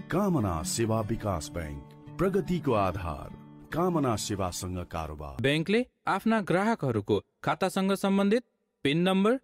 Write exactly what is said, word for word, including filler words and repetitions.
कामना सेवा विकास बैंक, प्रगतिको आधार। कामना सेवासँग कारोबार। बैंकले आफ्ना ग्राहकहरूको खातासँग सम्बन्धित पिन नम्बर